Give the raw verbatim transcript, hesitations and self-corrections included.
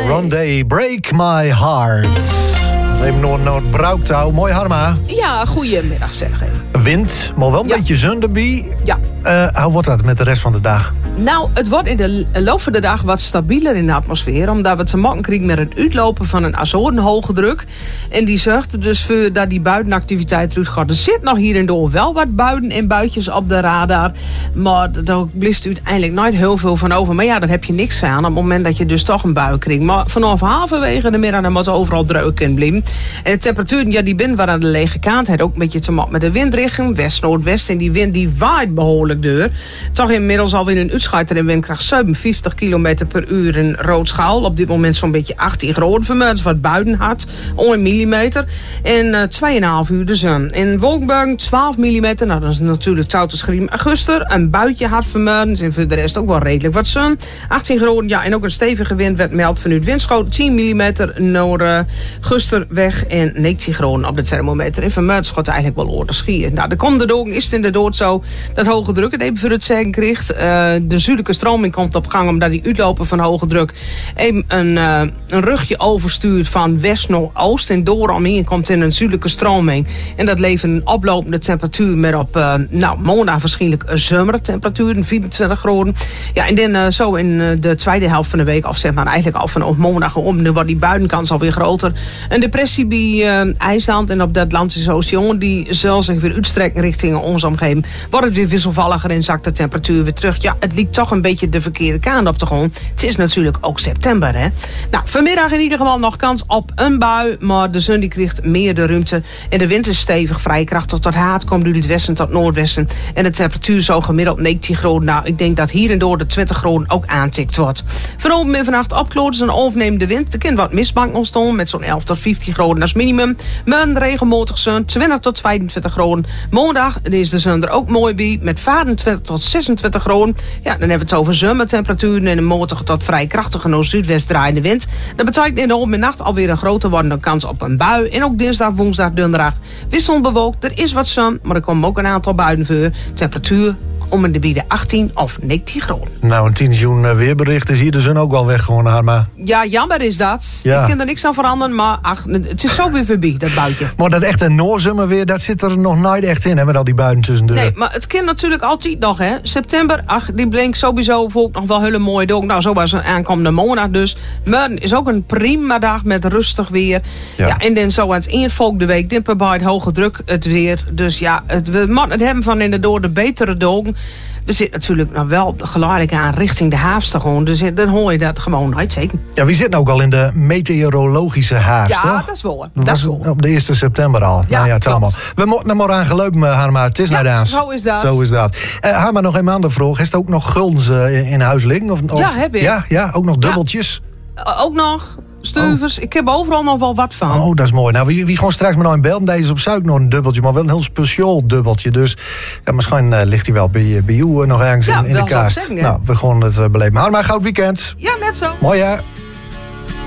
Rondé, Break My Heart. We hebben nog een bruiktouw. Mooi, Harma. Ja, goedemiddag zeg. Wind, maar wel een ja. beetje zon erbij. Ja. Uh, hoe wordt dat met de rest van de dag? Nou, het wordt in de loop van de dag wat stabieler in de atmosfeer. Omdat we te maken krijgen met het uitlopen van een Azorenhoge druk. En die zorgt er dus voor dat die buitenactiviteit eruit gaat. Er zit nog hier en door wel wat buien en buitjes op de radar. Maar daar blist uiteindelijk nooit heel veel van over. Maar ja, daar heb je niks aan op het moment dat je dus toch een bui krijgt. Maar vanaf halverwege de middag dan moet het overal druk in blijven. En de temperaturen, ja, die binnen waren aan de lege kant. Het ook een beetje te maken met de windrichting. West-noordwest en die wind die waait behoorlijk deur. Toch inmiddels alweer een uitschuiter in windkracht zevenenvijftig kilometer per uur in Roodschaal. Op dit moment zo'n beetje achttien graden vermeld. Wat buiten had, een millimeter. En uh, twee komma vijf uur de zon. In Wolkenberg twaalf millimeter. Nou, dat is natuurlijk touw te schreeuwen. Auguster, een buitje hard vermeld. En voor de rest ook wel redelijk wat zon. achttien graden, ja, en ook een stevige wind werd meld vanuit windschoten. tien millimeter naar uh, Gusterweg en negentien graden op de thermometer. En vermeld schot eigenlijk wel oorlog schier. Nou, de komende dagen is het inderdaad zo dat hoge druk het even voor het zeggen krijgt. Uh, de zuidelijke stroming komt op gang omdat die uitlopen van hoge druk even een, uh, een rugje overstuurt van west naar oost. En door omheen komt in een zuidelijke stroming. En dat levert een oplopende temperatuur met op, uh, nou, maandag waarschijnlijk een zomertemperatuur, vierentwintig graden. Ja, en dan uh, zo in uh, de tweede helft van de week, of zeg maar eigenlijk al vanaf maandag om, nu wordt die buitenkans alweer groter. Een depressie bij uh, IJsland en op de Atlantische Oceaan, die zal zich weer uitstrekken richting onze omgeving. Wordt het weer wisselvalliger en zakt de temperatuur weer terug. Ja, het liep toch een beetje de verkeerde kant op te gaan. Het is natuurlijk ook september, hè. Nou, vanmiddag in ieder geval nog kans op een bui, maar de zon die krijgt meer de ruimte. En de wind is stevig, vrij krachtig tot hard, komt uit het westen tot noordwesten. En de temperatuur zo gemiddeld negentien graden. Nou, ik denk dat hier en door de twintig graden ook aantikt wordt. Vanavond en vannacht opkloot is een overnemende wind. Er kan wat mistbank ontstaan met zo'n elf tot vijftien graden als minimum. Maar een regenmatig zon, twintig tot vijfentwintig graden. Maandag is de zon er ook mooi bij met vijfentwintig tot zesentwintig graden. Ja, dan hebben we het over zomertemperaturen en een matige tot vrij krachtige noord-zuidwest draaiende wind. Dat betekent in de avond en nacht alweer een grote wordende kans op een bui. En ook dinsdag, woensdag, donderdag wisselend bewolkt. Er is wat zon, maar er komen ook een aantal buien voor. Temperatuur om in de bieden achttien of negentien graden. Nou, een tien joen weerbericht is hier de zon ook wel weg gewoon, Harma. Ja, jammer is dat. Ja. Ik kan er niks aan veranderen, maar ach, het is zo weer voorbij, dat buitje. Maar dat echte noorzomerweer, dat zit er nog nooit echt in, hè, met al die buien tussen de... Nee, maar het kan natuurlijk altijd nog, hè. September, ach, die blinkt sowieso voor nog wel hele mooie dag. Nou, zo was een aankomende maandag dus. Maar is ook een prima dag met rustig weer. Ja, ja en dan zo aan het involk de week, dimper bij het hoge druk het weer. Dus ja, het, we moeten het hebben van in de door de betere dagen. We zitten natuurlijk nog wel geleidelijk aan richting de Haafstation. Dus dan hoor je dat gewoon uitzeker. Ja, we zitten ook al in de meteorologische haast, Ja, toch? dat is wel. Dat, dat was is wel. Op de eerste september al. Ja, nou ja, het klopt. allemaal. We moeten er maar aan gelopen, Harma. Het is Ja, naar de aans. zo is dat. Zo is dat. Uh, Harma, nog een andere vraag. Is er ook nog guldens uh, in, in huis liggen? Of, of, Ja, heb ik. Ja, ja, ook nog dubbeltjes? Ja. Ook nog steuvers. Oh. Ik heb overal nog wel wat van. Oh, dat is mooi. Nou, wie, wie gewoon straks met nou in Belden. Deze is op zoek nog een dubbeltje, maar wel een heel speciaal dubbeltje. Dus ja, misschien uh, ligt hij wel bij, bij jou uh, nog ergens ja, in, in de kaast. Zeggen, nou, we gaan het uh, beleven. Harma, goud weekend. Ja, net zo. Mooi, hè?